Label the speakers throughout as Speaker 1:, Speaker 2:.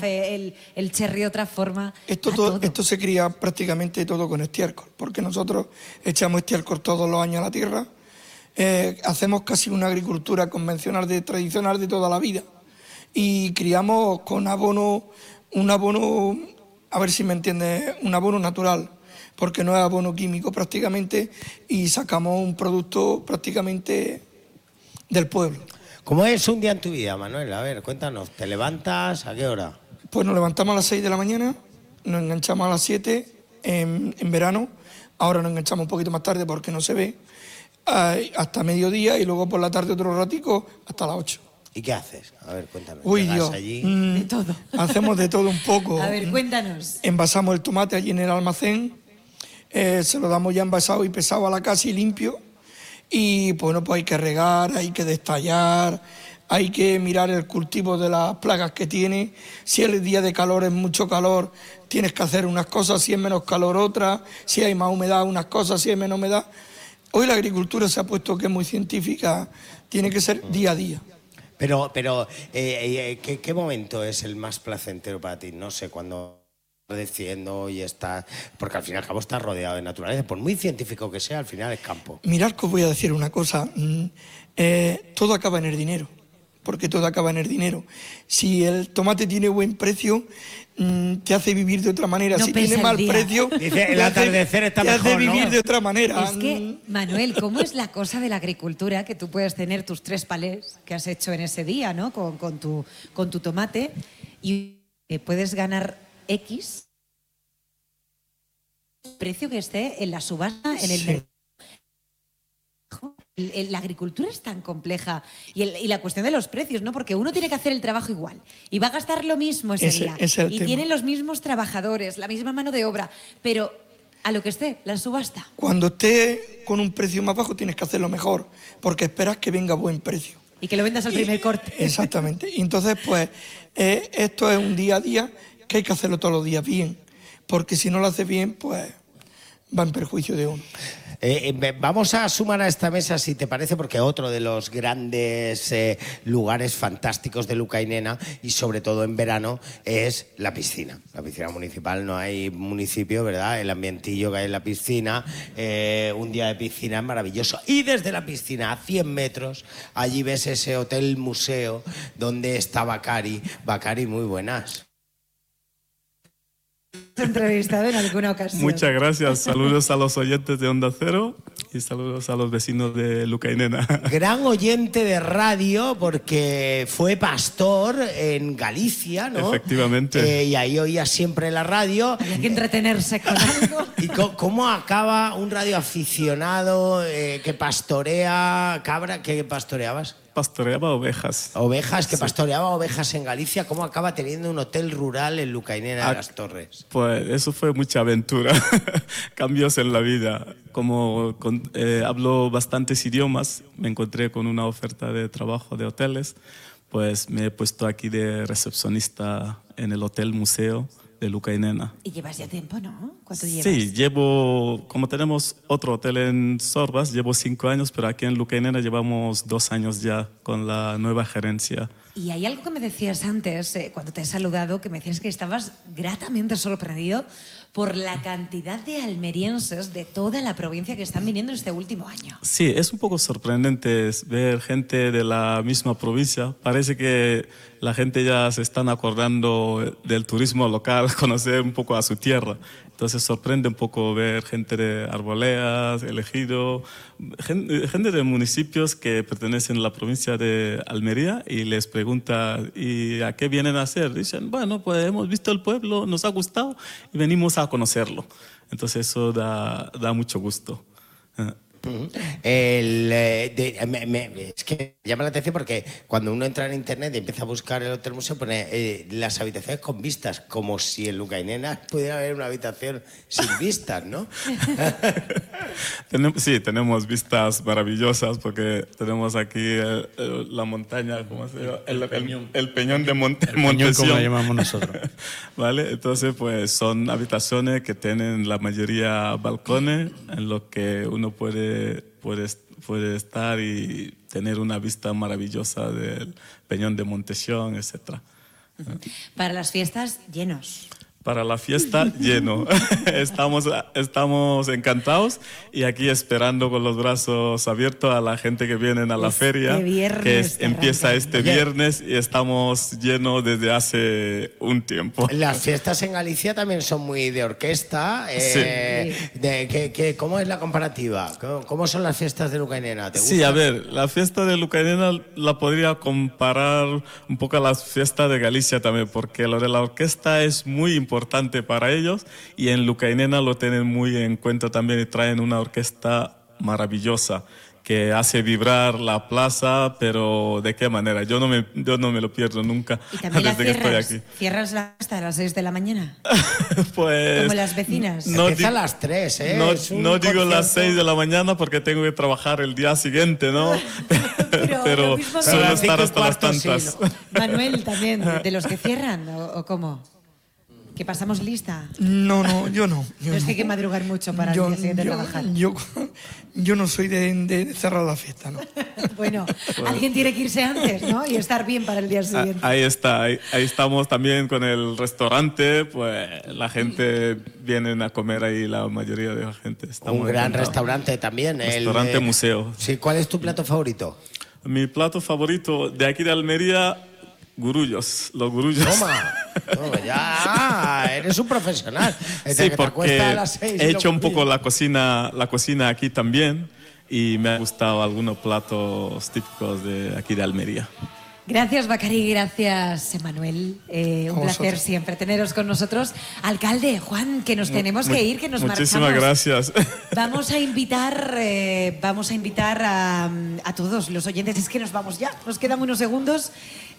Speaker 1: café, el cherry de otra forma.
Speaker 2: Esto se cría prácticamente todo con estiércol, porque nosotros echamos estiércol todos los años a la tierra. Hacemos casi una agricultura convencional, tradicional de toda la vida. Y criamos con un abono, a ver si me entiendes, un abono natural, porque no es abono químico prácticamente, y sacamos un producto prácticamente del pueblo.
Speaker 3: ¿Cómo es un día en tu vida, Manuel? A ver, cuéntanos, ¿te levantas? ¿A qué hora?
Speaker 2: Pues nos levantamos a las 6 de la mañana, nos enganchamos a las 7 en verano, ahora nos enganchamos un poquito más tarde porque no se ve, hasta mediodía, y luego por la tarde otro ratico hasta las 8.
Speaker 3: ¿Y qué haces? A ver, cuéntanos.
Speaker 2: Uy,
Speaker 3: ¿Llegas
Speaker 2: Dios.
Speaker 3: allí?
Speaker 1: De todo.
Speaker 2: Hacemos de todo un poco.
Speaker 1: A ver, cuéntanos.
Speaker 2: Envasamos el tomate allí en el almacén, se lo damos ya envasado y pesado a la casa y limpio. Y bueno, pues hay que regar, hay que destallar, hay que mirar el cultivo de las plagas que tiene. Si el día de calor es mucho calor, tienes que hacer unas cosas, si es menos calor otras, si hay más humedad unas cosas, si hay menos humedad. Hoy la agricultura se ha puesto que es muy científica, tiene que ser día a día.
Speaker 3: Pero ¿qué momento es el más placentero para ti? No sé, cuando diciendo y estás... Porque al fin y al cabo estás rodeado de naturaleza. Por muy científico que sea, al final es campo.
Speaker 2: Mirad que os voy a decir una cosa. Todo acaba en el dinero. Porque todo acaba en el dinero. Si el tomate tiene buen precio, te hace vivir de otra manera.
Speaker 1: No
Speaker 2: si
Speaker 1: pesa
Speaker 2: tiene mal
Speaker 1: el día.
Speaker 2: precio,
Speaker 3: Dice, el atardecer está
Speaker 2: te hace
Speaker 3: mejor, ¿no?
Speaker 2: vivir de otra manera.
Speaker 1: Es que, Manuel, ¿cómo es la cosa de la agricultura? Que tú puedes tener tus 3 palés que has hecho en ese día, ¿no? Con tu tomate, y puedes ganar X precio que esté en la subasta, en el mercado. La agricultura es tan compleja y la cuestión de los precios, ¿no? Porque uno tiene que hacer el trabajo igual y va a gastar lo mismo ese día. Y tienen los mismos trabajadores, la misma mano de obra, pero a lo que esté, la subasta.
Speaker 2: Cuando esté con un precio más bajo tienes que hacerlo mejor, porque esperas que venga buen precio.
Speaker 1: Y que lo vendas al primer corte.
Speaker 2: Exactamente. Y entonces, pues, esto es un día a día que hay que hacerlo todos los días bien, porque si no lo haces bien, pues va en perjuicio de uno.
Speaker 3: Vamos a sumar a esta mesa, si te parece, porque otro de los grandes lugares fantásticos de Luca y Nena, y sobre todo en verano, es la piscina. La piscina municipal, no hay municipio, ¿verdad? El ambientillo que hay en la piscina, un día de piscina es maravilloso. Y desde la piscina, a 100 metros, allí ves ese hotel museo donde está Bacari. Bacari, muy buenas.
Speaker 1: Entrevistado en alguna ocasión.
Speaker 4: Muchas gracias. Saludos a los oyentes de Onda Cero y saludos a los vecinos de Luca y Nena.
Speaker 3: Gran oyente de radio porque fue pastor en Galicia, ¿no?
Speaker 4: Efectivamente.
Speaker 3: Y ahí oía siempre la radio.
Speaker 1: Hay que entretenerse con algo.
Speaker 3: ¿Y cómo acaba un radioaficionado que pastorea cabra? ¿Qué pastoreabas?
Speaker 4: Pastoreaba ovejas.
Speaker 3: Ovejas, que
Speaker 4: Sí.
Speaker 3: pastoreaba ovejas en Galicia. ¿Cómo acaba teniendo un hotel rural en Luca y Nena de las Torres?
Speaker 4: Pues eso fue mucha aventura, cambios en la vida. Como hablo bastantes idiomas, me encontré con una oferta de trabajo de hoteles, pues me he puesto aquí de recepcionista en el hotel museo de Luca y Nena.
Speaker 1: Y llevas ya tiempo, ¿no? ¿Cuánto llevas?
Speaker 4: Sí, como tenemos otro hotel en Sorbas, llevo 5 años, pero aquí en Luca y Nena llevamos 2 años ya con la nueva gerencia.
Speaker 1: Y hay algo que me decías antes, cuando te he saludado, que me decías que estabas gratamente sorprendido por la cantidad de almerienses de toda la provincia que están viniendo este último año.
Speaker 4: Sí, es un poco sorprendente ver gente de la misma provincia. Parece que la gente ya se están acordando del turismo local, conocer un poco a su tierra. Entonces sorprende un poco ver gente de Arboledas, El Ejido, gente de municipios que pertenecen a la provincia de Almería, y les pregunta, ¿y a qué vienen a hacer? Dicen, bueno, pues hemos visto el pueblo, nos ha gustado y venimos a conocerlo. Entonces eso da mucho gusto.
Speaker 3: Es que me llama la atención porque cuando uno entra en internet y empieza a buscar el hotel museo, pone las habitaciones con vistas, como si en Luca y Nena pudiera haber una habitación sin vistas, ¿no?
Speaker 4: Sí, tenemos vistas maravillosas porque tenemos aquí la montaña, ¿cómo se llama? El peñón de Montesión,
Speaker 5: como lo llamamos nosotros.
Speaker 4: ¿Vale? Entonces, pues son habitaciones que tienen la mayoría balcones en los que uno puede estar y tener una vista maravillosa del peñón de Montesión, etc.
Speaker 1: Para las fiestas, llenos.
Speaker 4: Para la fiesta, lleno. Estamos encantados y aquí esperando con los brazos abiertos a la gente que viene a la feria, empieza este viernes y estamos llenos desde hace un tiempo.
Speaker 3: Las fiestas en Galicia también son muy de orquesta.
Speaker 4: Sí.
Speaker 3: ¿Cómo es la comparativa? ¿Cómo son las fiestas de Luca y Nena? ¿Te gusta?
Speaker 4: Sí, a ver, la fiesta de Luca y Nena la podría comparar un poco a la fiesta de Galicia también, porque lo de la orquesta es muy importante para ellos y en Luca y Nena lo tienen muy en cuenta también y traen una orquesta maravillosa que hace vibrar la plaza, pero ¿de qué manera? Yo no me lo pierdo nunca desde que estoy aquí.
Speaker 1: ¿Cierras la fiesta a las 6 de la mañana?
Speaker 4: Pues...
Speaker 1: Como las vecinas.
Speaker 3: Empieza a las 3, ¿eh?
Speaker 4: No digo las 6 de la mañana porque tengo que trabajar el día siguiente, ¿no? pero suelo estar hasta las tantas.
Speaker 1: Sí, ¿no? Manuel, también, ¿de los que cierran o cómo? ¿Que pasamos lista?
Speaker 2: No, yo no.
Speaker 1: No es que hay que madrugar mucho para el día siguiente trabajar.
Speaker 2: Yo no soy de cerrar la fiesta, ¿no?
Speaker 1: Bueno, alguien tiene que irse antes, ¿no? Y estar bien para el día siguiente.
Speaker 4: Ahí está, ahí estamos también con el restaurante, pues la gente viene a comer ahí, la mayoría de la gente.
Speaker 3: Un gran restaurante también.
Speaker 4: Restaurante museo.
Speaker 3: Sí, ¿cuál es tu plato favorito?
Speaker 4: Mi plato favorito de aquí de Almería... Gurullos, los gurullos.
Speaker 3: Toma, ya, eres un profesional.
Speaker 4: Sí, porque he hecho un poco la cocina aquí también y me han gustado algunos platos típicos de aquí de Almería.
Speaker 1: Gracias, Bacari, gracias, Emanuel. Un placer siempre teneros con nosotros. Alcalde, Juan, que nos tenemos que ir, que nos
Speaker 4: muchísimas
Speaker 1: marchamos.
Speaker 4: Gracias.
Speaker 1: Vamos a invitar a todos los oyentes. Es que nos vamos ya, nos quedan unos segundos.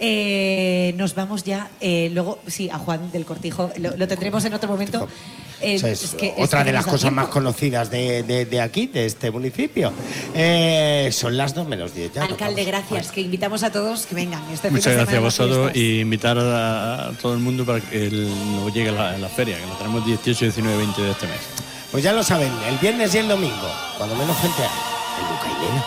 Speaker 1: Nos vamos ya. Luego, sí, a Juan del Cortijo, lo tendremos en otro momento.
Speaker 3: Otra de las cosas más conocidas de aquí, de este municipio. Son las 2 menos 10. Ya
Speaker 1: Alcalde, gracias, que invitamos a todos que vengan.
Speaker 5: Muchas gracias a vosotros y invitar a todo el mundo para que no llegue a la feria, que lo tenemos 18, 19, 20 de este mes.
Speaker 3: Pues ya lo saben, el viernes y el domingo, cuando menos gente hay, en Luca y Nena.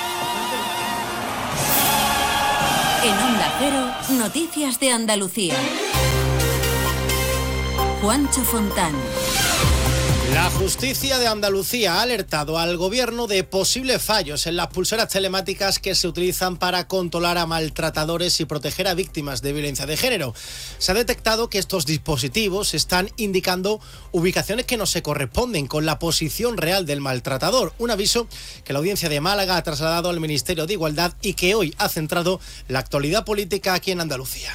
Speaker 6: En Onda Cero, Noticias de Andalucía. Juancho Fontán.
Speaker 7: La justicia de Andalucía ha alertado al gobierno de posibles fallos en las pulseras telemáticas que se utilizan para controlar a maltratadores y proteger a víctimas de violencia de género. Se ha detectado que estos dispositivos están indicando ubicaciones que no se corresponden con la posición real del maltratador. Un aviso que la Audiencia de Málaga ha trasladado al Ministerio de Igualdad y que hoy ha centrado la actualidad política aquí en Andalucía.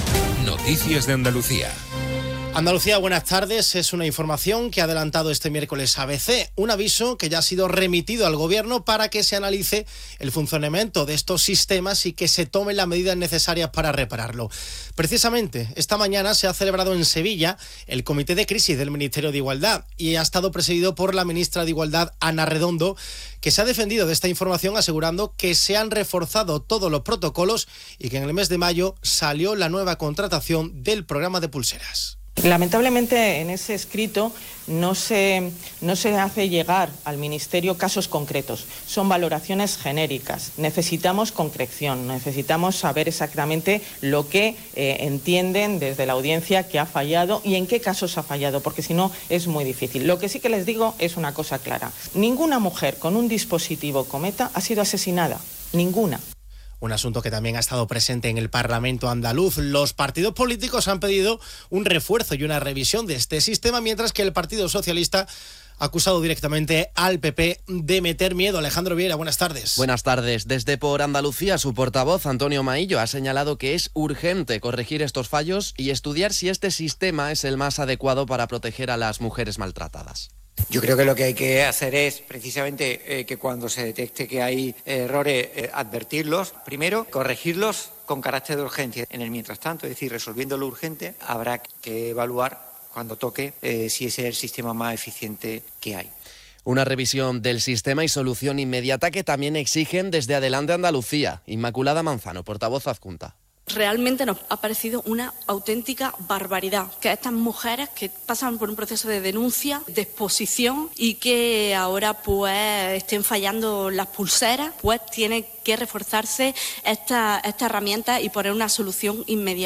Speaker 8: Noticias de Andalucía.
Speaker 7: Andalucía, buenas tardes. Es una información que ha adelantado este miércoles ABC. Un aviso que ya ha sido remitido al Gobierno para que se analice el funcionamiento de estos sistemas y que se tomen las medidas necesarias para repararlo. Precisamente, esta mañana se ha celebrado en Sevilla el Comité de Crisis del Ministerio de Igualdad y ha estado presidido por la ministra de Igualdad, Ana Redondo, que se ha defendido de esta información asegurando que se han reforzado todos los protocolos y que en el mes de mayo salió la nueva contratación del programa de pulseras.
Speaker 9: Lamentablemente en ese escrito no se hace llegar al Ministerio casos concretos, son valoraciones genéricas. Necesitamos concreción, necesitamos saber exactamente lo que entienden desde la audiencia que ha fallado y en qué casos ha fallado, porque si no es muy difícil. Lo que sí que les digo es una cosa clara, ninguna mujer con un dispositivo Cometa ha sido asesinada, ninguna.
Speaker 7: Un asunto que también ha estado presente en el Parlamento andaluz. Los partidos políticos han pedido un refuerzo y una revisión de este sistema, mientras que el Partido Socialista ha acusado directamente al PP de meter miedo. Alejandro Vieira, buenas tardes.
Speaker 10: Buenas tardes. Desde Por Andalucía, su portavoz, Antonio Maillo, ha señalado que es urgente corregir estos fallos y estudiar si este sistema es el más adecuado para proteger a las mujeres maltratadas.
Speaker 11: Yo creo que lo que hay que hacer es precisamente que cuando se detecte que hay errores, advertirlos, primero, corregirlos con carácter de urgencia. En el mientras tanto, es decir, resolviendo lo urgente, habrá que evaluar cuando toque si ese es el sistema más eficiente que hay.
Speaker 10: Una revisión del sistema y solución inmediata que también exigen desde Adelante Andalucía. Inmaculada Manzano, portavoz adjunta.
Speaker 12: Realmente nos ha parecido una auténtica barbaridad que estas mujeres que pasan por un proceso de denuncia, de exposición y que ahora pues estén fallando las pulseras, pues tiene que reforzarse esta herramienta y poner una solución inmediata.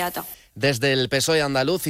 Speaker 10: Desde el PSOE andaluz